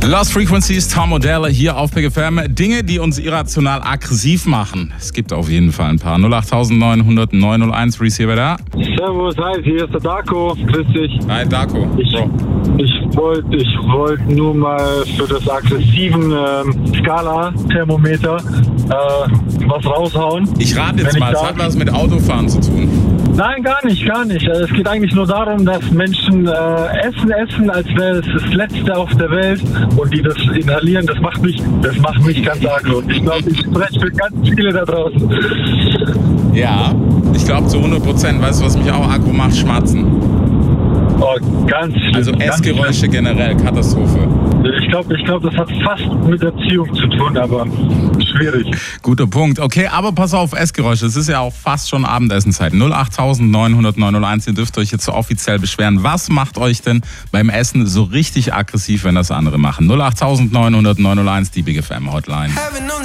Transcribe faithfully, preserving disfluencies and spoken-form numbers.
Lost Frequencies, Tom Odell hier auf Big F M. Dinge, die uns irrational aggressiv machen. Es gibt auf jeden Fall ein paar. null acht neun null null neun null eins, Reese hier bei da. Servus, hi, hier ist der Darko. Grüß dich. Hi Darko. Ich, ich wollte ich wollt nur mal für das aggressiven ähm, Skala-Thermometer äh, was raushauen. Ich rate jetzt mal, es hat was mit Autofahren zu tun. Nein, gar nicht, gar nicht. Es geht eigentlich nur darum, dass Menschen äh, Essen essen, als wäre es das Letzte auf der Welt und die das inhalieren. Das macht mich, das macht mich ganz aggro. Und ich glaube, ich spreche für ganz viele da draußen. Ja, ich glaube zu hundert Prozent. Weißt du, was mich auch aggro macht? Schmatzen. Oh, ganz schlimm. Also Essgeräusche schlimm. generell, Katastrophe. Ich glaube, ich glaub, das hat fast mit Erziehung zu tun, aber schwierig. Guter Punkt. Okay, aber pass auf, Essgeräusche. Es ist ja auch fast schon Abendessenzeit. null acht neun null null neun null eins. Ihr dürft euch jetzt so offiziell beschweren. Was macht euch denn beim Essen so richtig aggressiv, wenn das andere machen? null acht neun null null neun null eins, die Big F M Hotline.